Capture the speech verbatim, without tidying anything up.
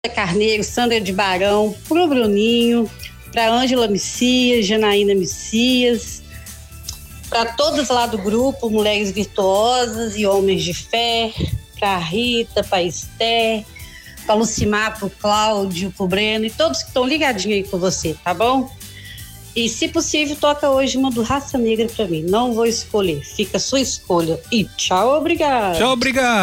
Carneiro, Sandra de Barão, pro Bruninho, pra Ângela Messias, Janaína Messias, para todos lá do grupo, Mulheres Virtuosas e Homens de Fé, pra Rita, pra Esther, pra Lucimar, pro Cláudio, pro Breno e todos que estão ligadinhos aí com você, tá bom? E se possível, toca hoje uma do Raça Negra pra mim. Não vou escolher, fica a sua escolha. E tchau, obrigado. Tchau, obrigado.